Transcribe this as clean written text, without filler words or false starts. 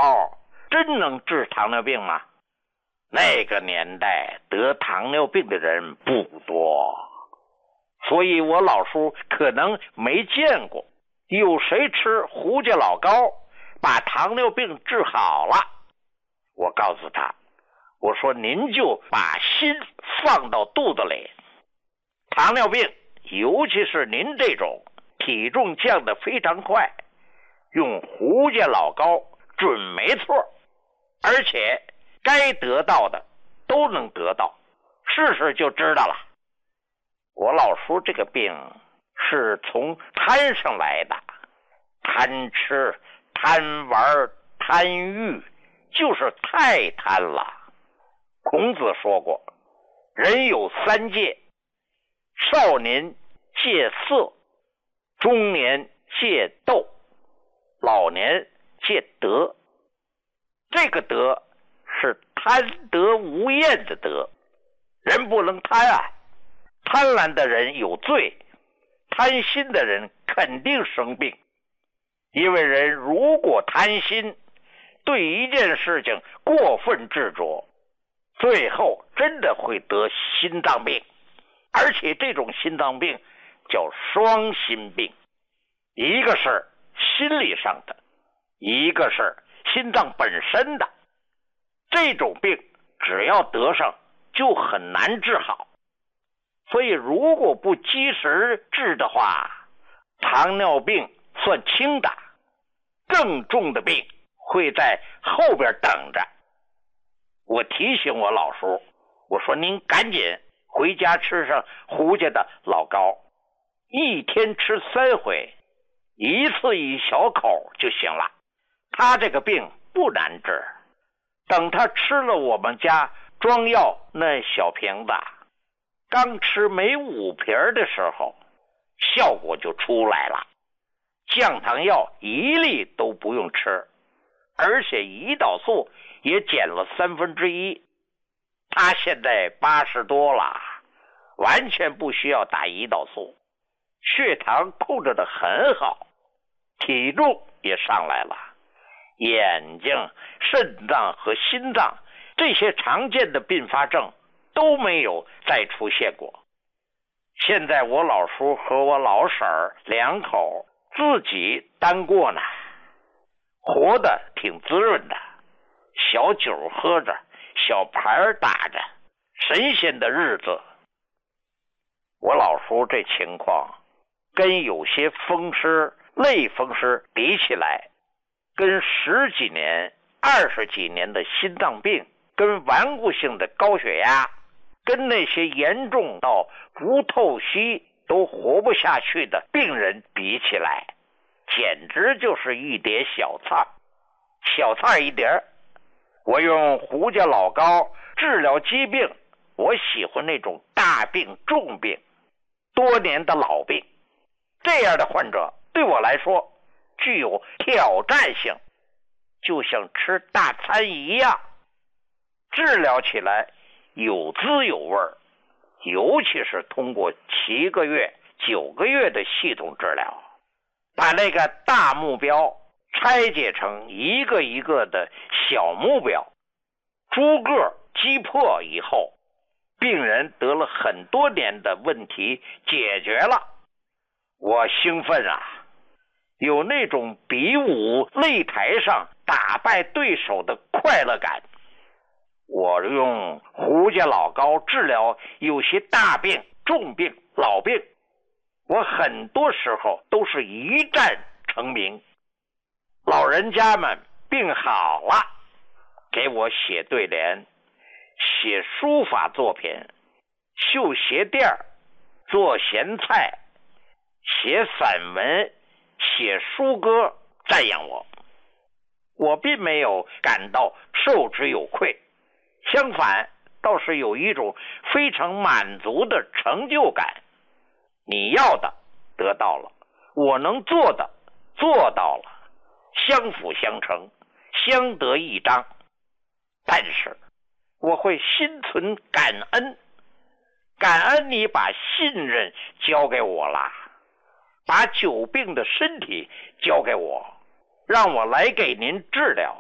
膏真能治糖尿病吗？那个年代得糖尿病的人不多，所以我老叔可能没见过有谁吃胡家老膏把糖尿病治好了。我告诉他，我说您就把心放到肚子里，糖尿病尤其是您这种体重降得非常快，用胡家老膏准没错，而且该得到的都能得到，试试就知道了。我老叔这个病是从贪上来的，贪吃、贪玩、贪欲，就是太贪了。孔子说过，人有三戒：少年戒色，中年戒斗，老年戒德。这个德是贪得无厌的德，人不能贪啊！贪婪的人有罪，贪心的人肯定生病。因为人如果贪心，对一件事情过分执着，最后真的会得心脏病，而且这种心脏病叫双心病，一个是心理上的，一个是心脏本身的。这种病只要得上就很难治好，所以如果不及时治的话，糖尿病算轻的，更重的病会在后边等着。我提醒我老叔，我说您赶紧回家吃上胡家的老膏，一天吃3回，一次1小口就行了。他这个病不难治，等他吃了我们家装药那小瓶子，刚吃没5瓶的时候，效果就出来了。降糖药1粒都不用吃，而且胰岛素也减了1/3。他现在80多了，完全不需要打胰岛素，血糖控制得很好，体重也上来了，眼睛、肾脏和心脏这些常见的并发症都没有再出现过。现在我老叔和我老婶儿2口自己单过呢，活得挺滋润的，小酒喝着，小牌打着，神仙的日子。我老叔这情况跟有些风湿、类风湿比起来，跟10几年、20几年的心脏病，跟顽固性的高血压，跟那些严重到不透析都活不下去的病人比起来，简直就是一碟小菜，小菜一碟。我用胡家老膏治疗疾病，我喜欢那种大病重病，多年的老病，这样的患者对我来说具有挑战性，就像吃大餐一样，治疗起来有滋有味，尤其是通过7个月、9个月的系统治疗，把那个大目标拆解成一个一个的小目标，逐个击破以后，病人得了很多年的问题解决了。我兴奋啊，有那种比武擂台上打败对手的快乐感。我用胡家老膏治疗有些大病、重病、老病，我很多时候都是一战成名。老人家们病好了，给我写对联，写书法作品，绣鞋垫，做咸菜，写散文，写书歌，赞扬我。我并没有感到受之有愧，相反，倒是有一种非常满足的成就感。你要的得到了，我能做的做到了，相辅相成，相得益彰。但是我会心存感恩，感恩你把信任交给我了，把久病的身体交给我，让我来给您治疗。